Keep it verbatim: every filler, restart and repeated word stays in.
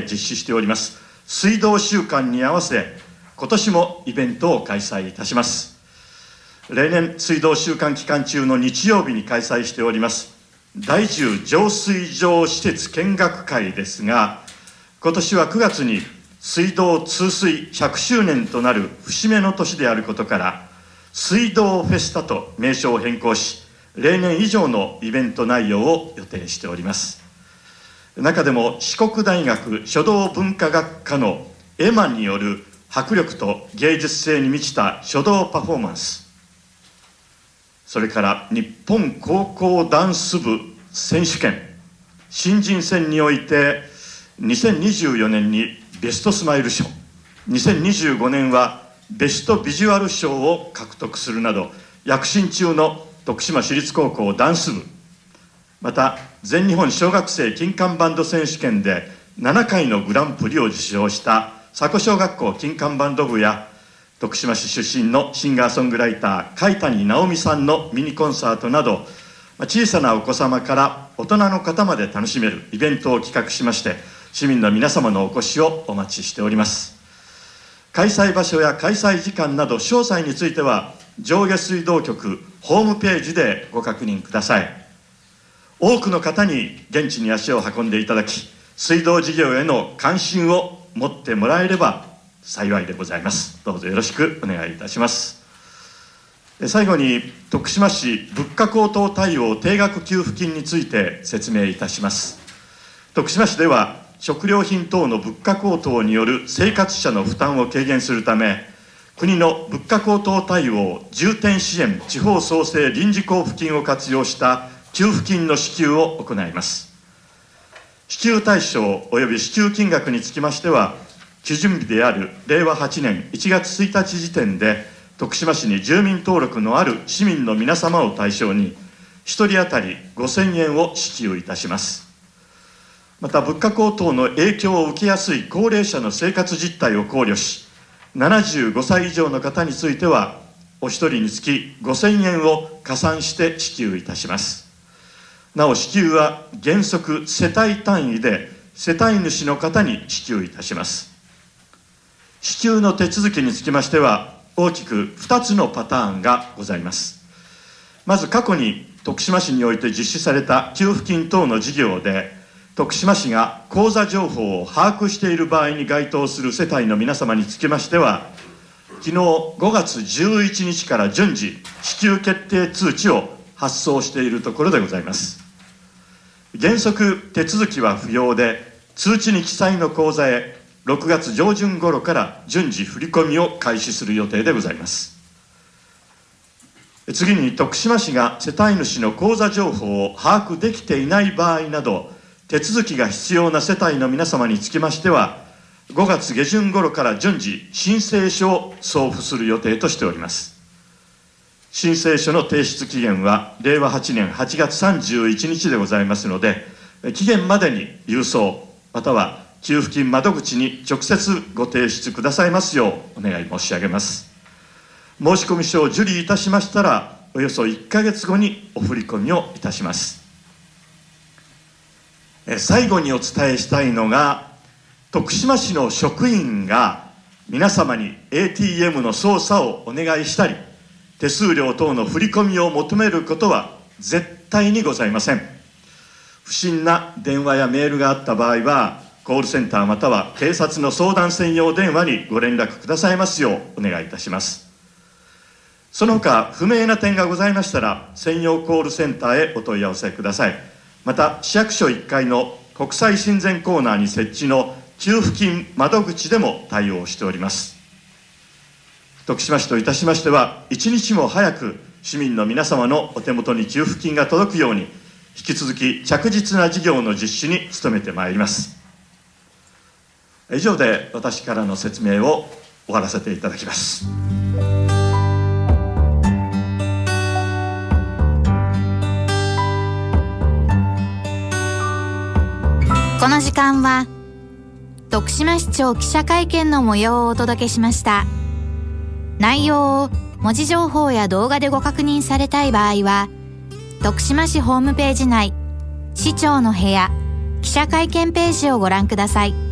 実施しております水道週間に合わせ、今年もイベントを開催いたします。例年水道週間期間中の日曜日に開催しております第じゅう浄水場施設見学会ですが、今年はくがつに水道通水ひゃくしゅうねんとなる節目の年であることから、水道フェスタと名称を変更し、例年以上のイベント内容を予定しております。中でも四国大学書道文化学科の絵馬による迫力と芸術性に満ちた書道パフォーマンス、それから日本高校ダンス部選手権新人戦においてにせんにじゅうよねんにベストスマイル賞、にせんにじゅうごねんはベストビジュアル賞を獲得するなど躍進中の徳島市立高校ダンス部、また全日本小学生金管バンド選手権でななかいのグランプリを受賞した佐古小学校金管バンド部や、徳島市出身のシンガーソングライター海谷直美さんのミニコンサートなど、小さなお子様から大人の方まで楽しめるイベントを企画しまして、市民の皆様のお越しをお待ちしております。開催場所や開催時間など詳細については上下水道局ホームページでご確認ください。多くの方に現地に足を運んでいただき、水道事業への関心を持ってもらえれば幸いでございます。どうぞよろしくお願いいたします。最後に徳島市物価高騰対応定額給付金について説明いたします。徳島市では食料品等の物価高騰による生活者の負担を軽減するため、国の物価高騰対応重点支援地方創生臨時交付金を活用した給付金の支給を行います。支給対象及び支給金額につきましては、基準日であるれいわはちねんいちがつついたち時点で徳島市に住民登録のある市民の皆様を対象にひとり当たりごせんえんを支給いたします。また物価高騰の影響を受けやすい高齢者の生活実態を考慮し、ななじゅうごさい以上の方についてはお一人につきごせんえんを加算して支給いたします。なお支給は原則世帯単位で世帯主の方に支給いたします。支給の手続きにつきましては大きくふたつのパターンがございます。まず過去に徳島市において実施された給付金等の事業で、徳島市が口座情報を把握している場合に該当する世帯の皆様につきましては、昨日ごがつじゅういちにちから順次支給決定通知を発送しているところでございます。原則手続きは不要で、通知に記載の口座へろくがつじょうじゅん頃から順次振り込みを開始する予定でございます。次に徳島市が世帯主の口座情報を把握できていない場合など、手続きが必要な世帯の皆様につきましては、ごがつげじゅん頃から順次申請書を送付する予定としております。申請書の提出期限はれいわはちねんはちがつさんじゅういちにちでございますので、期限までに郵送または給付金窓口に直接ご提出くださいますようお願い申し上げます。申込書を受理いたしましたら、およそいっかげつごにお振り込みをいたします。最後にお伝えしたいのが、徳島市の職員が皆様に エーティーエム の操作をお願いしたり、手数料等の振り込みを求めることは絶対にございません。不審な電話やメールがあった場合は、コールセンターまたは警察の相談専用電話にご連絡くださいますようお願いいたします。その他不明な点がございましたら、専用コールセンターへお問い合わせください。また市役所いっかいの国際親善コーナーに設置の給付金窓口でも対応しております。徳島市といたしましては、一日も早く市民の皆様のお手元に給付金が届くように、引き続き着実な事業の実施に努めてまいります。以上で私からの説明を終わらせていただきます。 この時間は徳島市長記者会見の模様をお届けしました。内容を文字情報や動画でご確認されたい場合は、徳島市ホームページ内市長の部屋記者会見ページをご覧ください。